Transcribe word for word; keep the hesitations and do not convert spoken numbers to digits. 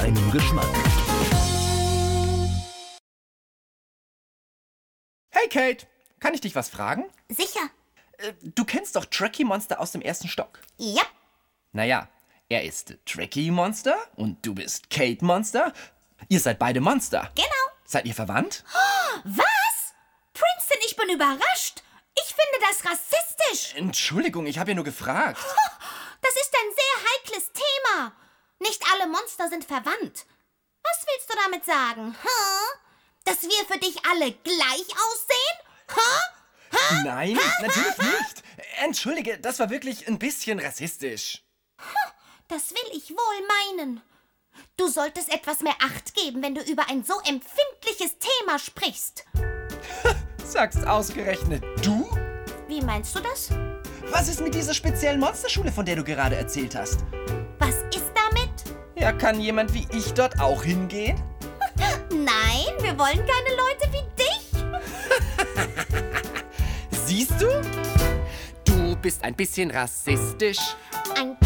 deinem Geschmack. Hey Kate, kann ich dich was fragen? Sicher. Äh, du kennst doch Tracky Monster aus dem ersten Stock. Ja. Naja, er ist Tracky Monster und du bist Kate Monster. Ihr seid beide Monster. Genau. Seid ihr verwandt? Was? Princeton, ich bin überrascht. Ich finde das rassistisch. Entschuldigung, ich habe ja nur gefragt. Das ist ein sehr heikles Thema. Nicht alle Monster sind verwandt. Was willst du damit sagen? Huh? Dass wir für dich alle gleich aussehen? Huh? Huh? Nein, natürlich nicht. Entschuldige, das war wirklich ein bisschen rassistisch. Das will ich wohl meinen. Du solltest etwas mehr Acht geben, wenn du über ein so empfindliches Thema sprichst. Sagst ausgerechnet du? Wie meinst du das? Was ist mit dieser speziellen Monsterschule, von der du gerade erzählt hast? Was ist damit? Ja, kann jemand wie ich dort auch hingehen? Nein, wir wollen keine Leute wie dich. Siehst du? Du bist ein bisschen rassistisch. Ein